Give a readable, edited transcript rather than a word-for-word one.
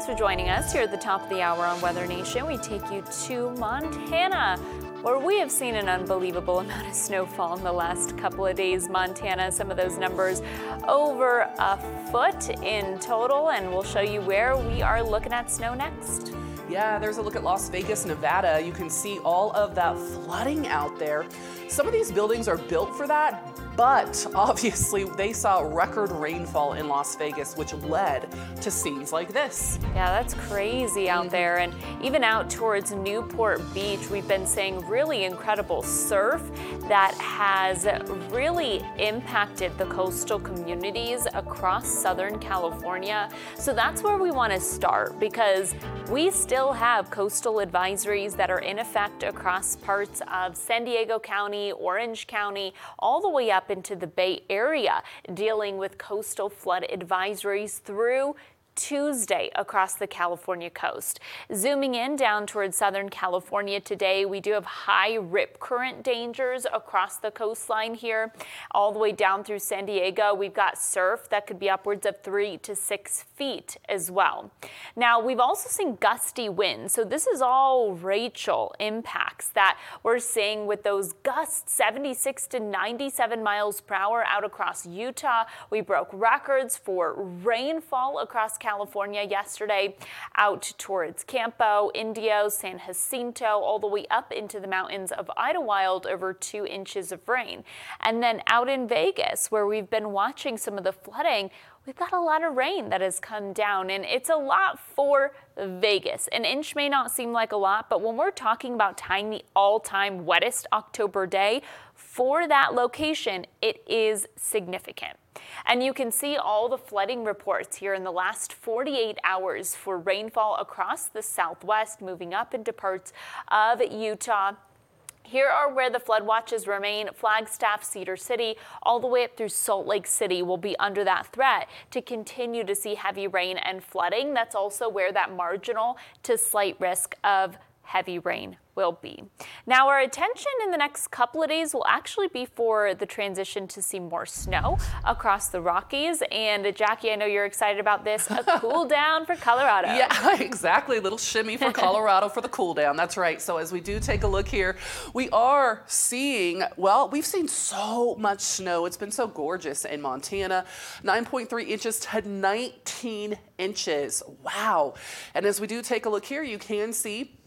Thanks for joining us here at the top of the hour on Weather Nation. We take you to Montana, where we have seen an unbelievable amount of snowfall in the last couple of days. Montana, some of those numbers over a foot in total, and we'll show you where we are looking at snow next. Yeah, there's a look at Las Vegas, Nevada. You can see all of that flooding out there. Some of these buildings are built for that, but obviously they saw record rainfall in Las Vegas, which led to scenes like this. Yeah, that's crazy out there. And even out towards Newport Beach, we've been seeing really incredible surf that has really impacted the coastal communities across Southern California. So that's where we want to start, because we still have coastal advisories that are in effect across parts of San Diego County, Orange County, all the way up into the Bay Area, dealing with coastal flood advisories through Tuesday across the California coast. Zooming in down towards Southern California today, we do have high rip current dangers across the coastline here, all the way down through San Diego. We've got surf that could be upwards of 3 to 6 feet as well. Now, we've also seen gusty winds, so this is all Rachel impacts that we're seeing with those gusts, 76 to 97 miles per hour out across Utah. We broke records for rainfall across California yesterday, out towards Campo, Indio, San Jacinto, all the way up into the mountains of Idlewild, over 2 inches of rain. And then out in Vegas, where we've been watching some of the flooding, we've got a lot of rain that has come down, and it's a lot for Vegas. An inch may not seem like a lot, but when we're talking about tying the all-time wettest October day for that location, it is significant. And you can see all the flooding reports here in the last 48 hours for rainfall across the Southwest, moving up into parts of Utah. Here are where the flood watches remain. Flagstaff, Cedar City, all the way up through Salt Lake City will be under that threat to continue to see heavy rain and flooding. That's also where that marginal to slight risk of heavy rain will be. Now, our attention in the next couple of days will actually be for the transition to see more snow across the Rockies. And Jackie, I know you're excited about this, a cool down for Colorado. Yeah, exactly. A little shimmy for Colorado for the cool down. That's right. So as we do take a look here, we are seeing, well, we've seen so much snow. It's been so gorgeous in Montana, 9.3 inches to 19 inches. Wow. And as we do take a look here, you can see